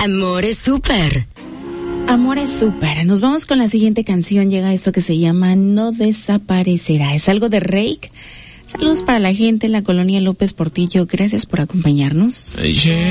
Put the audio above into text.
Amor es súper. Amor es súper. Nos vamos con la siguiente canción. Llega esto que se llama No Desaparecerá. Es algo de Rake. Saludos para la gente en la colonia López Portillo. Gracias por acompañarnos. Yeah.